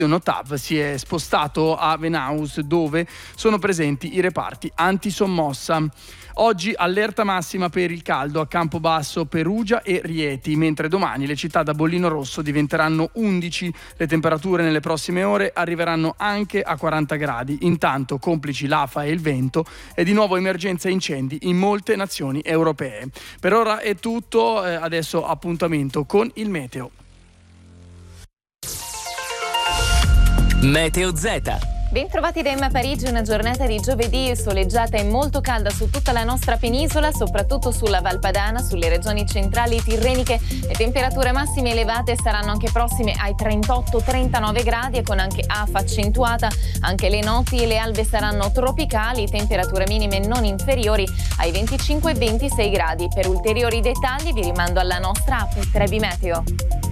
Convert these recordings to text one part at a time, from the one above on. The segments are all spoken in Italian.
TAV si è spostato a Venaus, dove sono presenti i reparti antisommossa. Oggi allerta massima per il caldo a Campobasso, Perugia e Rieti, mentre domani le città da bollino rosso diventeranno 11. Le temperature nelle prossime ore arriveranno anche a 40 gradi. Intanto, complici l'afa e il vento, è di nuovo emergenza incendi in molte nazioni europee. Per ora è tutto, adesso appuntamento con il meteo. Meteo Z. Bentrovati da Emma Parigi, una giornata di giovedì soleggiata e molto calda su tutta la nostra penisola, soprattutto sulla Val Padana, sulle regioni centrali tirreniche. Le temperature massime elevate saranno anche prossime ai 38-39 gradi e con anche afa accentuata. Anche le notti e le albe saranno tropicali, temperature minime non inferiori ai 25-26 gradi. Per ulteriori dettagli vi rimando alla nostra app Trebi Meteo.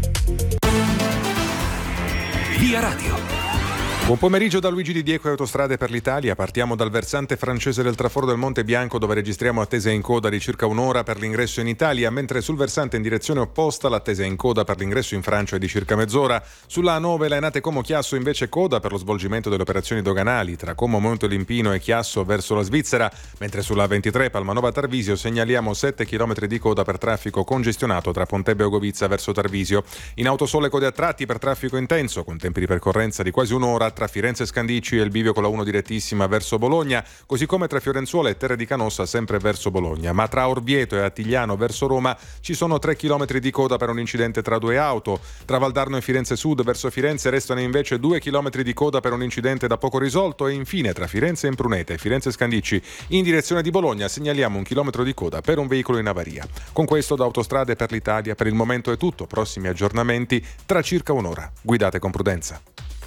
Via Radio. Buon pomeriggio da Luigi Di Diego e Autostrade per l'Italia. Partiamo dal versante francese del traforo del Monte Bianco, dove registriamo attesa in coda di circa un'ora per l'ingresso in Italia, mentre sul versante in direzione opposta l'attesa in coda per l'ingresso in Francia è di circa mezz'ora. Sulla A9 Lainate Como Chiasso invece coda per lo svolgimento delle operazioni doganali tra Como Monte Olimpino e Chiasso verso la Svizzera, mentre sulla A23 Palmanova Tarvisio segnaliamo 7 km di coda per traffico congestionato tra Pontebbe e Ogovizza verso Tarvisio. In autosole code a tratti per traffico intenso, con tempi di percorrenza di quasi un'ora tra Firenze e Scandicci e il bivio con la 1 direttissima verso Bologna, così come tra Fiorenzuola e Terre di Canossa sempre verso Bologna. Ma tra Orvieto e Attigliano verso Roma ci sono 3 km di coda per un incidente tra due auto. Tra Valdarno e Firenze Sud verso Firenze restano invece 2 km di coda per un incidente da poco risolto e infine tra Firenze e Imprunete e Firenze Scandicci in direzione di Bologna segnaliamo 1 chilometro di coda per un veicolo in avaria. Con questo da Autostrade per l'Italia per il momento è tutto. Prossimi aggiornamenti tra circa un'ora. Guidate con prudenza.